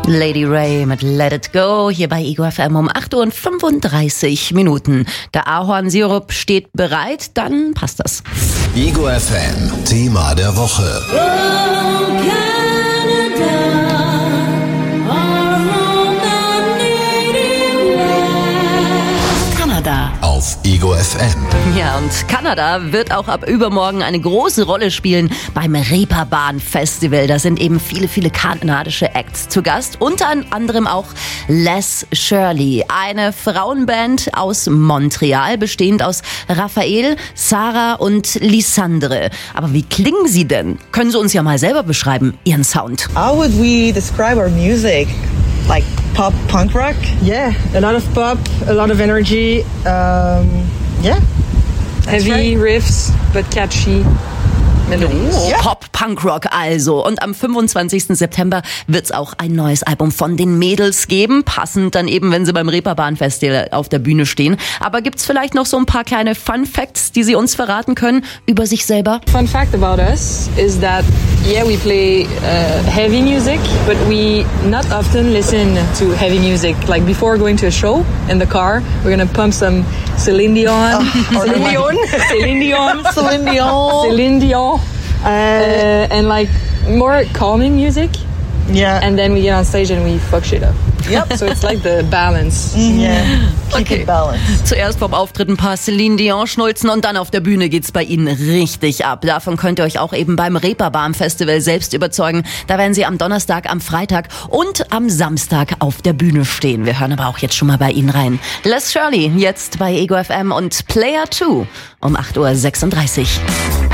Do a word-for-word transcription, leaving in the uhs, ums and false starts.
Lady Ray mit Let It Go, hier bei Ego F M um acht Uhr und fünfunddreißig Minuten. Der Ahornsirup steht bereit, dann passt das. Ego F M, Thema der Woche. Kanada. Auf Ego F M. Ja, und Kanada wird auch ab übermorgen eine große Rolle spielen beim Reeperbahn Festival. Da sind eben viele, viele kanadische Acts zu Gast. Unter anderem auch Les Shirley, eine Frauenband aus Montreal, bestehend aus Raphael, Sarah und Lisandre. Aber wie klingen sie denn? Können Sie uns ja mal selber beschreiben, Ihren Sound. How would we describe our music? Like pop, punk rock? Yeah, a lot of pop, a lot of energy. Um, yeah, heavy right. riffs, but catchy melodies. Oh, yeah. Pop, Punk Rock also. Und am fünfundzwanzigsten September wird's auch ein neues Album von den Mädels geben. Passend dann eben, wenn sie beim Reeperbahn Festival auf der Bühne stehen. Aber gibt's vielleicht noch so ein paar kleine Fun Facts, die Sie uns verraten können über sich selber? Fun fact about us is that, yeah, we play uh, heavy music, but we not often listen to heavy music. Like before going to a show in the car, we're gonna pump some Celine Dion. Oh, Celine Dion. Celine Dion. Celine Dion. Celine Dion. Uh, and like more calming music. Yeah. And then we get on stage and we fuck shit up. Yep. So it's like the balance. Yeah. Keep Okay. it balanced. Zuerst vom Auftritt ein paar Celine Dion schnulzen und dann auf der Bühne geht's bei Ihnen richtig ab. Davon könnt ihr euch auch eben beim Reeperbahn Festival selbst überzeugen. Da werden Sie am Donnerstag, am Freitag und am Samstag auf der Bühne stehen. Wir hören aber auch jetzt schon mal bei Ihnen rein. Les Shirley jetzt bei Ego F M und Player zwei um acht Uhr sechsunddreißig.